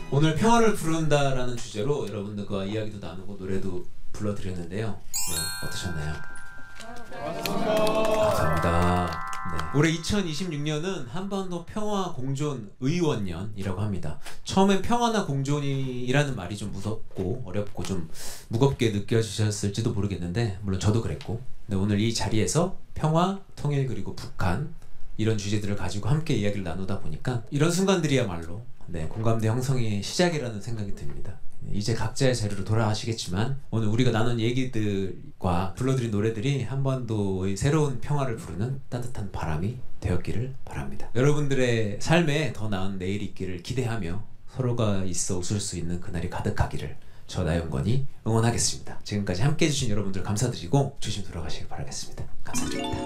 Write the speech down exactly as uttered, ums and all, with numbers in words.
오늘 평화를 부른다라는 주제로 여러분들과 이야기도 나누고 노래도 불러드렸는데요. 네, 어떠셨나요? 감사합니다. 네. 올해 이천이십육 년은 한반도 평화 공존 의원년이라고 합니다. 처음엔 평화나 공존이라는 말이 좀 무섭고 어렵고 좀 무겁게 느껴지셨을지도 모르겠는데, 물론 저도 그랬고, 네, 오늘 이 자리에서 평화, 통일 그리고 북한 이런 주제들을 가지고 함께 이야기를 나누다 보니까 이런 순간들이야말로 네, 공감대 형성의 시작이라는 생각이 듭니다. 이제 각자의 자리로 돌아가시겠지만 오늘 우리가 나눈 얘기들과 불러드린 노래들이 한반도의 새로운 평화를 부르는 따뜻한 바람이 되었기를 바랍니다. 여러분들의 삶에 더 나은 내일이 있기를 기대하며 서로가 있어 웃을 수 있는 그날이 가득하기를 저 나영건이 응원하겠습니다. 지금까지 함께 해주신 여러분들 감사드리고 조심 돌아가시길 바라겠습니다. 감사드립니다.